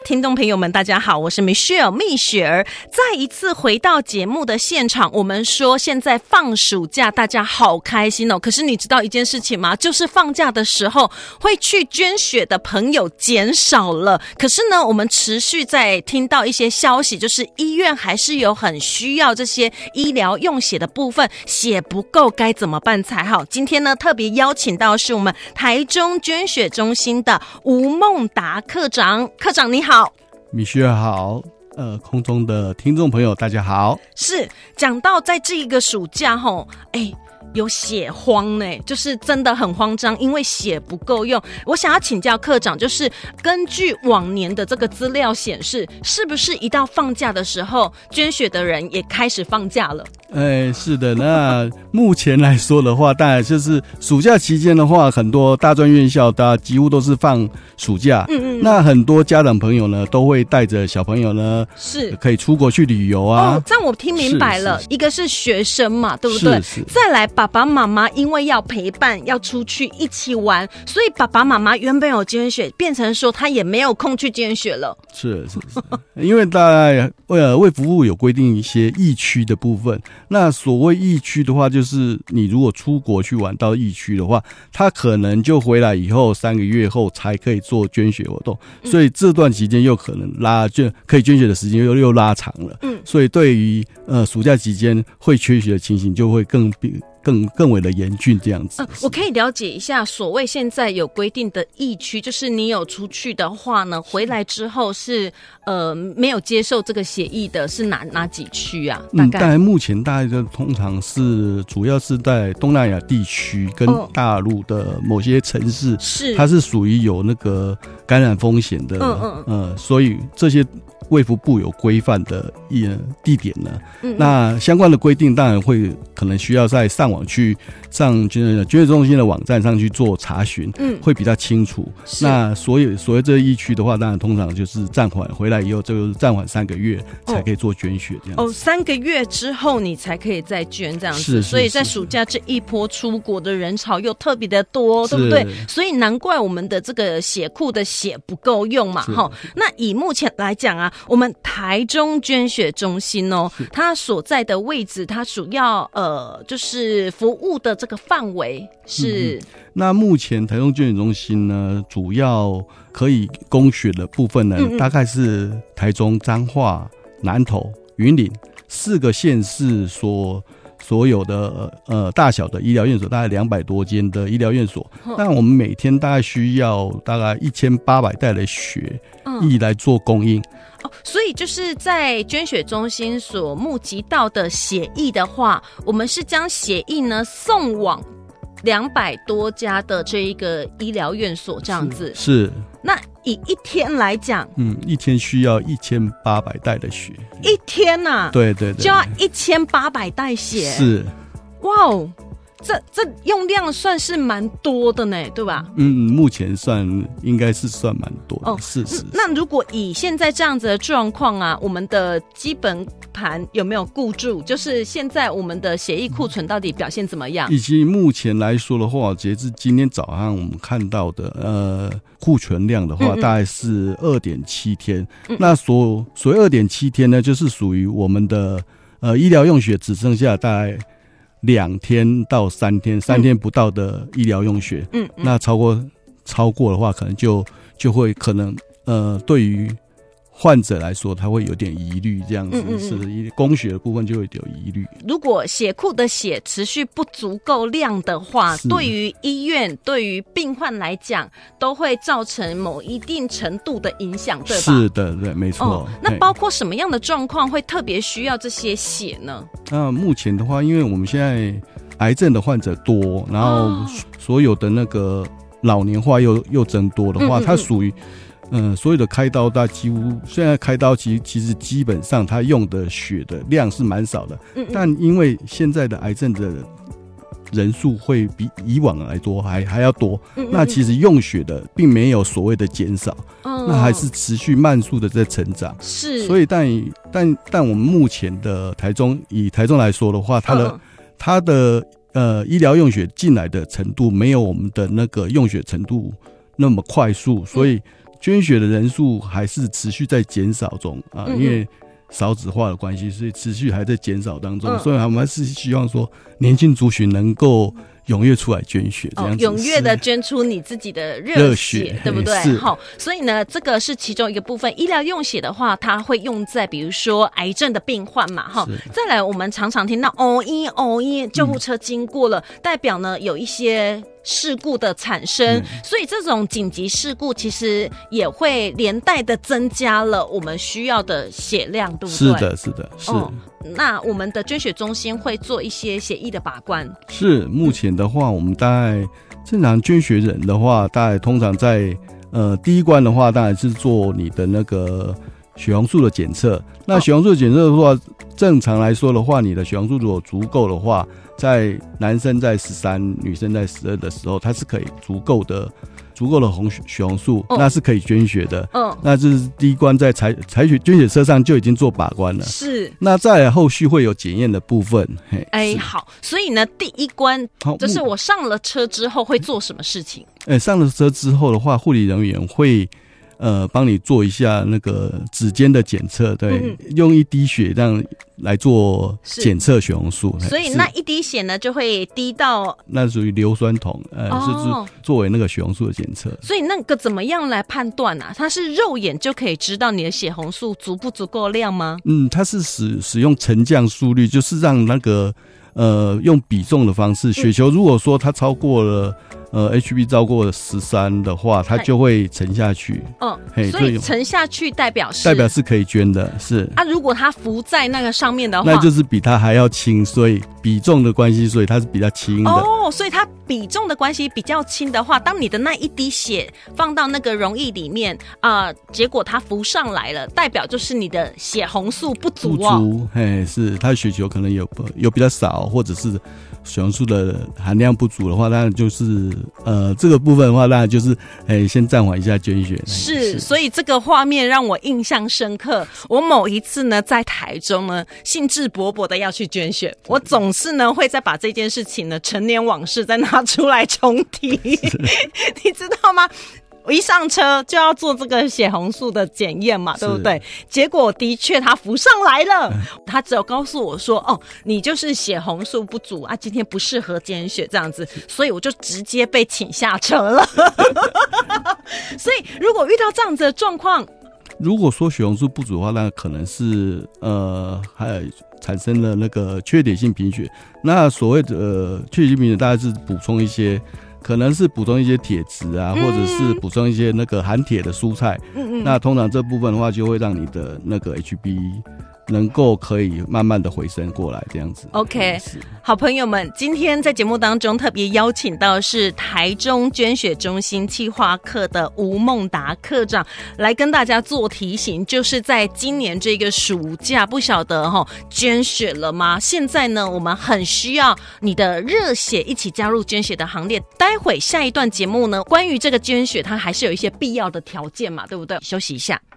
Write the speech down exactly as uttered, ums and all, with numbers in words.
听众朋友们大家好，我是 Michelle 蜜雪儿，再一次回到节目的现场。我们说现在放暑假大家好开心哦，可是你知道一件事情吗？就是放假的时候会去捐血的朋友减少了，可是呢我们持续在听到一些消息，就是医院还是有很需要这些医疗用血的部分，血不够该怎么办才好。今天呢特别邀请到是我们台中捐血中心的吴孟达科长。科长你好。 米雪儿好，呃，空中的听众朋友大家好。 是讲到在这一个暑假吼，哎，有血荒呢，就是真的很慌张，因为血不够用。我想要请教科长，就是根据往年的这个资料显示，是不是一到放假的时候，捐血的人也开始放假了？ 哎，是的，那目前来说的话，当然就是暑假期间的话，很多大专院校大家几乎都是放暑假，嗯嗯，那很多家长朋友呢，都会带着小朋友呢，是可以出国去旅游啊。 哦，这样我听明白了，一个是学生嘛，对不对？是是。再来，爸爸妈妈因为要陪伴，要出去一起玩，所以爸爸妈妈原本有捐血，变成说他也没有空去捐血了。 是是是，因为大概呃卫福部有规定一些疫区的部分。那所谓疫区的话，就是你如果出国去玩到疫区的话，他可能就回来以后三个月后才可以做捐血活动，所以这段期间又可能拉就可以捐血的时间又又拉长了。嗯，所以对于呃暑假期间会缺血的情形就会更更更为的严峻这样子。 呃、我可以了解一下，所谓现在有规定的疫区，就是你有出去的话呢，回来之后是呃没有接受这个协议的，是哪哪几区啊？大概、嗯、 大概目前大概就通常是主要是在东南亚地区跟大陆的某些城市，是、哦、它是属于有那个感染风险的，嗯嗯呃，所以这些卫福部有规范的地点呢，嗯嗯，那相关的规定当然会可能需要在上网去上捐血中心的网站上去做查询，嗯，会比较清楚。那所有所谓这疫区的话，当然通常就是暂缓，回来以后就是暂缓三个月才可以做捐血这样子。 哦，三个月之后你才可以再捐这样子。是是是，所以在暑假这一波出国的人潮又特别的多，对不对？所以难怪我们的这个血库的血不够用嘛。齁，那以目前来讲啊，我们台中捐血中心哦，它所在的位置，它主要呃就是服务的这个范围是、嗯、 那目前台中捐血中心呢，主要可以供血的部分呢，嗯嗯，大概是台中、彰化、南投、云林四个县市所所有的呃大小的医疗院所，大概两百多间的医疗院所。那我们每天大概需要大概一千八百袋的血液来做供应。 哦，所以就是在捐血中心所募集到的血液的话，我们是将血液呢送往两百多家的这一个医疗院所，这样子。是。是那以一天来讲， 嗯，一天需要一千八百袋的血。 一天啊？ 对对对， 就要一千八百袋血。 是。 哇哦！这这用量算是蛮多的呢，对吧？ 嗯，目前算应该是算蛮多的。哦，是是。 那如果以现在这样子的状况啊，我们的基本盘有没有固住？就是现在我们的血液库存到底表现怎么样？ 以及目前来说的话，截至今天早上我们看到的呃库存量的话，嗯嗯，大概是二点七天。嗯，那所所谓二点七天呢，就是属于我们的呃医疗用血只剩下大概两天到三天，三天不到的医疗用血，嗯，嗯，那超过超过的话，可能就就会可能呃，对于患者来说，他会有点疑虑，这样子，嗯嗯嗯，是供血的部分就会有疑虑。 如果血库的血持续不足够量的话，对于医院、对于病患来讲，都会造成某一定程度的影响，对吧？ 是的，对，没错。哦， 那包括什么样的状况会特别需要这些血呢？ 那目前的话，因为我们现在癌症的患者多，然后所有的那个老年化又又增多的话，嗯嗯嗯，它属于嗯，所有的开刀，它几乎现在开刀其实其实基本上它用的血的量是蛮少的，嗯嗯，但因为现在的癌症的人数会比以往来多还还要多，嗯嗯，那其实用血的并没有所谓的减少，哦，那还是持续慢速的在成长。是，所以但但但我们目前的台中，以台中来说的话，它的，嗯，它的呃医疗用血进来的程度没有我们的那个用血程度那么快速，所以捐血的人数还是持续在减少中啊， 嗯嗯， 因为少子化的关系，所以持续还在减少当中， 嗯， 所以我们还是希望说年轻族群能够踊跃出来捐血，这样子， 踊跃的捐出你自己的热血，对不对？好，所以呢，这个是其中一个部分。医疗用血的话，它会用在比如说癌症的病患嘛，哈。再来，我们常常听到哦咦哦咦，救护车经过了，嗯，代表呢有一些事故的产生，嗯，所以这种紧急事故其实也会连带的增加了我们需要的血量，对不对？ 是的，是的，是。哦， 那我们的捐血中心会做一些血液的把关。 是，目前的话，我们大概正常捐血人的话，大概通常在呃第一关的话，当然是做你的那个血红素的检测。那血红素的检测的话，正常来说的话，你的血红素如果足够的话，在男生在十三，女生在十二的时候，它是可以足够的。足够的红血红素，哦，那是可以捐血的。嗯，哦，那这是第一关，在采采血捐血车上就已经做把关了。 是， 那再来后续会有检验的部分。 哎，好，所以呢，第一关就是我上了车之后会做什么事情？哎， 上了车之后的话，护理人员会呃帮你做一下那个指尖的检测，对，嗯，用一滴血这样来做检测血红素， 所以那一滴血呢就会滴到， 那属于硫酸桶，呃，哦，是作为那个血红素的检测。 所以那个怎么样来判断啊？它是肉眼就可以知道你的血红素足不足够量吗？ 嗯，它是使使用沉降速率，就是让那个呃用比重的方式，血球如果说它超过了。呃 H B 超过十三的话，它就会沉下去。 嗯，所以沉下去代表是代表是可以捐的，是啊。如果它浮在那个上面的话， 那就是比它还要轻，所以比重的关系，所以它是比较轻的。 哦，所以它比重的关系比较轻的话，当你的那一滴血放到那个溶液里面啊，呃，结果它浮上来了，代表就是你的血红素不足哦。 不足，嘿，是它的血球可能有有比较少，或者是血红素的含量不足的话，当然就是呃这个部分的话，当然就是哎先暂缓一下捐血。 是，是，所以这个画面让我印象深刻。我某一次呢在台中呢，兴致勃勃的要去捐血，我总是呢会再把这件事情呢陈年往事再拿出来重提，你知道吗？我一上车就要做这个血红素的检验嘛，对不对？结果的确它浮上来了，他只有告诉我说，哦，你就是血红素不足啊，今天不适合捐血这样子，所以我就直接被请下车了。所以如果遇到这样子的状况， 如果说血红素不足的话，那可能是呃还产生了那个缺铁性贫血。那所谓的呃缺铁性贫血，大概是补充一些。可能是补充一些铁质啊，嗯，或者是补充一些那个含铁的蔬菜。嗯嗯。那通常这部分的话，就会让你的那个 H B 能够可以慢慢的回升过来，这样子。 OK， 好朋友们，今天在节目当中特别邀请到是台中捐血中心企划课的吴孟达课长来跟大家做提醒，就是在今年这个暑假，不晓得齁捐血了吗？现在呢，我们很需要你的热血一起加入捐血的行列。待会下一段节目呢，关于这个捐血，它还是有一些必要的条件嘛，对不对？休息一下。